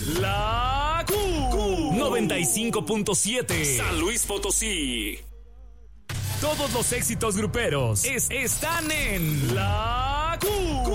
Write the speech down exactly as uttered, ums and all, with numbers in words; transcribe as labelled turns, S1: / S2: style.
S1: La Q noventa y cinco punto siete San Luis Potosí. Todos los éxitos gruperos es, están en La Q.